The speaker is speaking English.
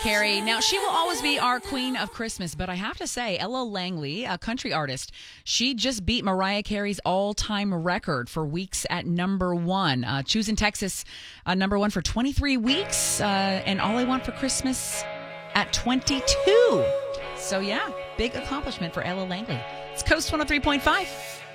Carrie. Now, she will always be our queen of Christmas, but I have to say, Ella Langley, a country artist, she just beat Mariah Carey's all-time record for weeks at number one. Choosing Texas number one for 23 weeks, and All I Want for Christmas at 22. So, yeah, big accomplishment for Ella Langley. It's Coast 103.5.